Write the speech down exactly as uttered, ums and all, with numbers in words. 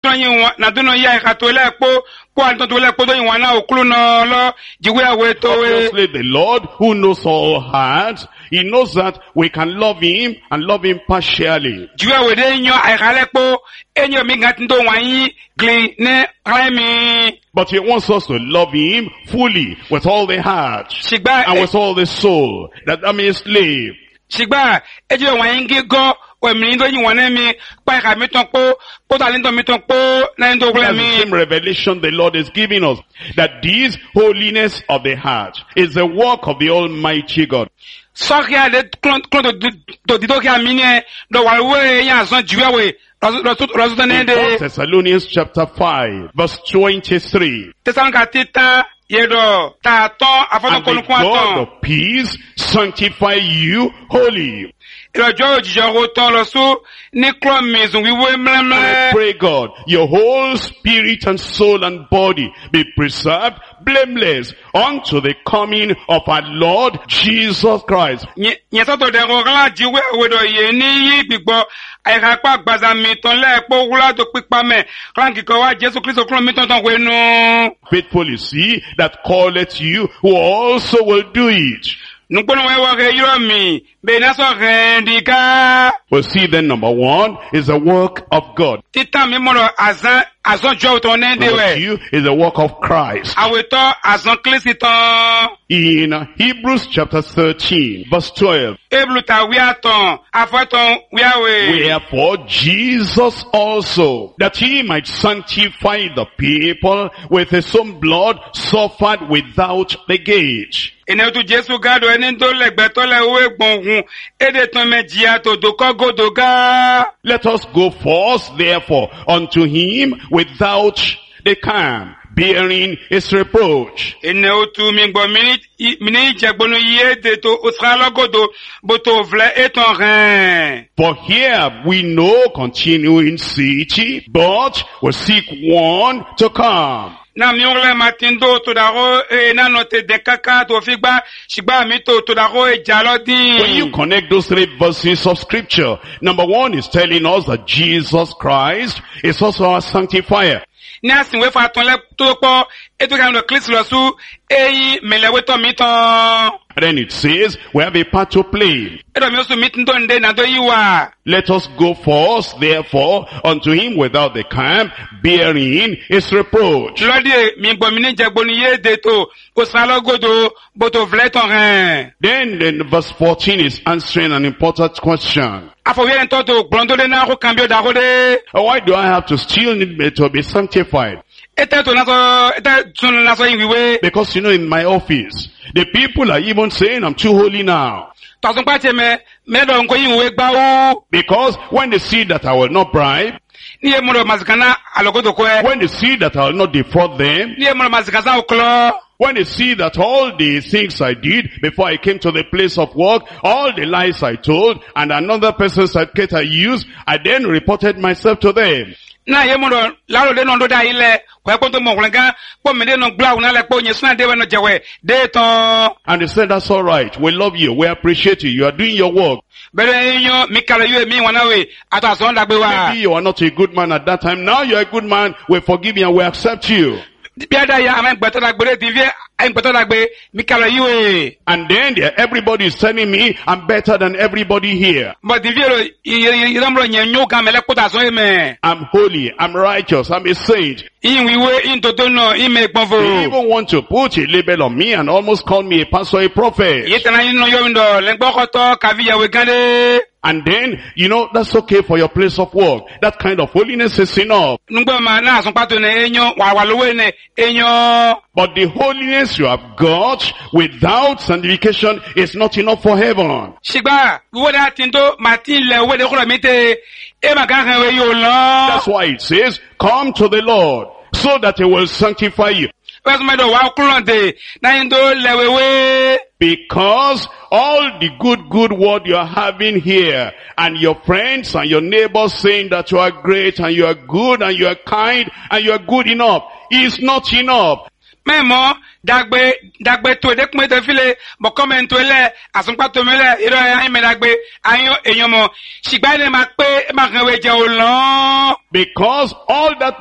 Obviously, the Lord who knows all hearts, He knows that we can love Him and love Him partially. But He wants us to love Him fully, with all the heart, and with all the soul, that I may slave. Shigba, ejo wangi go, we mnindo yi wanemi, pa kamiton po, po talento miton po, na ndo That's the same revelation the Lord is giving us, that this holiness of the heart is the work of the Almighty God. Sokia de klon klon do do do kia mine, do walwe ya son juwe, in First Thessalonians chapter five, verse twenty-three. Thessalonica yedo ta ton afon And the God of peace sanctify you wholly. And I pray God, your whole spirit and soul and body be preserved blameless unto the coming of our Lord Jesus Christ. Faithful is he that calleth you, who also will do it. We'll see then, number one is the work of God. Number two is the work of Christ. In Hebrews chapter thirteen, verse twelve. Wherefore Jesus also, that he might sanctify the people with his own blood, suffered without the gate. Let us go forth therefore unto him without the camp, bearing his reproach. For here we know continuing city, but we seek one to come. When you connect those three verses of scripture, number one is telling us that Jesus Christ is also our sanctifier. And then it says, we have a part to play. Let us go forth, therefore, unto him without the camp, bearing his reproach. Then, then verse fourteen is answering an important question. Why do I have to still need to be sanctified? Because, you know, in my office, the people are even saying I'm too holy now. Because when they see that I will not bribe, when they see that I will not defraud them, when they see that all the things I did before I came to the place of work, all the lies I told, and another person's certificate I used, I then reported myself to them. And they said, that's all right. We love you. We appreciate you. You are doing your work. Maybe you are not a good man at that time. Now you are a good man. We forgive you and we accept you. And then everybody is telling me I'm better than everybody here. I'm holy, I'm righteous, I'm a saint. They even want to put a label on me and almost call me a pastor, a prophet. And then, you know, that's okay for your place of work. That kind of holiness is enough. But the holiness you have got without sanctification is not enough for heaven. That's why it says, come to the Lord, so that he will sanctify you. Because all the good, good word you're having here, and your friends and your neighbors saying that you are great, and you are good, and you are kind, and you are good enough, is not enough. Memo, dagbe, dagbe to dek me te file, bo komen to ele, asumpa to mele, iro ya me dagbe, ayo enyomo. Shigba ne makpe, makwe je olon. Because all that